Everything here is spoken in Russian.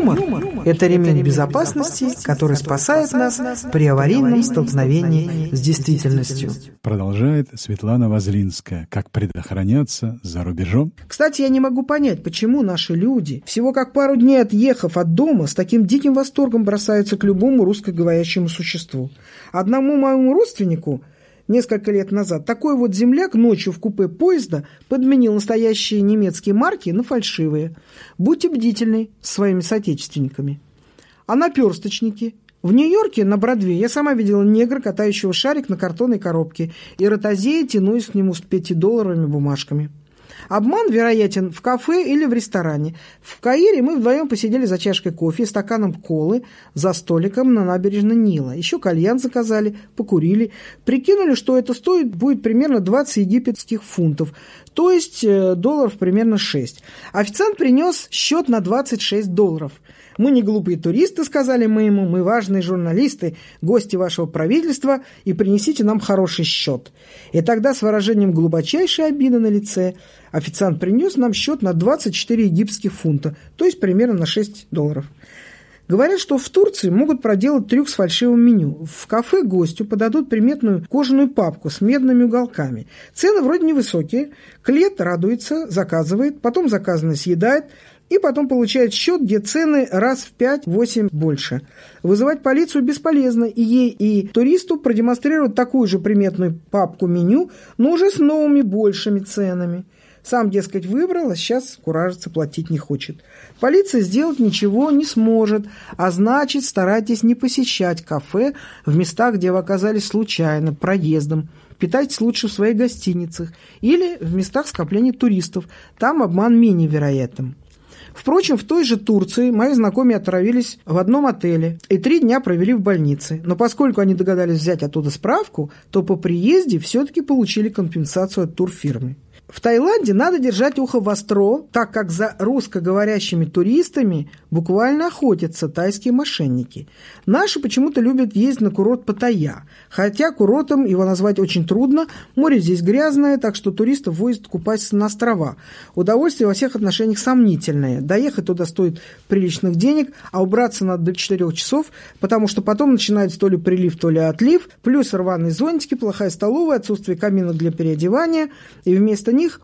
Юмор – это ремень безопасности, который спасает нас при аварийном столкновении с действительностью. Продолжает Светлана Возлинская. Как предохраняться за рубежом? Кстати, я не могу понять, почему наши люди, всего как пару дней отъехав от дома, с таким диким восторгом бросаются к любому русскоговорящему существу. Одному моему родственнику несколько лет назад такой вот земляк ночью в купе поезда подменил настоящие немецкие марки на фальшивые. Будьте бдительны с своими соотечественниками. А наперсточники? В Нью-Йорке на Бродвее я сама видела негра, катающего шарик на картонной коробке, и ротозея, тянусь к нему с 5-долларовыми бумажками. Обман вероятен в кафе или в ресторане. В Каире мы вдвоем посидели за чашкой кофе и стаканом колы за столиком на набережной Нила. Еще кальян заказали, покурили. Прикинули, что это стоит будет примерно 20 египетских фунтов, то есть долларов примерно 6. Официант принес счет на $26. «Мы не глупые туристы», — сказали мы ему, «мы важные журналисты, гости вашего правительства, и принесите нам хороший счет». И тогда с выражением глубочайшей обиды на лице официант принес нам счет на 24 египетских фунта, то есть примерно на $6. Говорят, что в Турции могут проделать трюк с фальшивым меню. В кафе гостю подадут приметную кожаную папку с медными уголками. Цены вроде невысокие, клиент радуется, заказывает, потом заказанное съедает, и потом получает счет, где цены раз в 5-8 больше. Вызывать полицию бесполезно, и ей, и туристу продемонстрируют такую же приметную папку меню, но уже с новыми большими ценами. Сам, дескать, выбрал, а сейчас куражится, платить не хочет. Полиция сделать ничего не сможет, а значит, старайтесь не посещать кафе в местах, где вы оказались случайно, проездом. Питайтесь лучше в своих гостиницах или в местах скопления туристов. Там обман менее вероятен. Впрочем, в той же Турции мои знакомые отравились в одном отеле и 3 дня провели в больнице. Но поскольку они догадались взять оттуда справку, то по приезде все-таки получили компенсацию от турфирмы. В Таиланде надо держать ухо востро, так как за русскоговорящими туристами буквально охотятся тайские мошенники. Наши почему-то любят ездить на курорт Паттайя, хотя курортом его назвать очень трудно, море здесь грязное, так что туристов возят купаться на острова. Удовольствие во всех отношениях сомнительное. Доехать туда стоит приличных денег, а убраться надо до 4 часов, потому что потом начинается то ли прилив, то ли отлив, плюс рваные зонтики, плохая столовая, отсутствие камина для переодевания, и вместо них